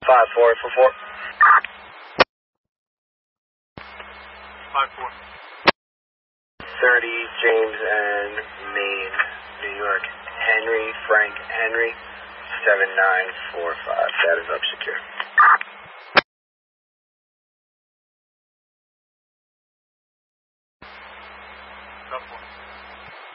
5444. 54. 30 James and Main, New York. Henry, Frank Henry, 7945. That is up secure. That's one.